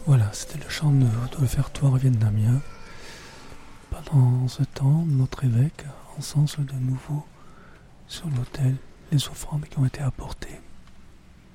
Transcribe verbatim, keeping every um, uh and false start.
Voilà, c'était le chant de, de l'offertoire vietnamien. Pendant ce temps, notre évêque encense de nouveau sur l'autel les offrandes qui ont été apportées.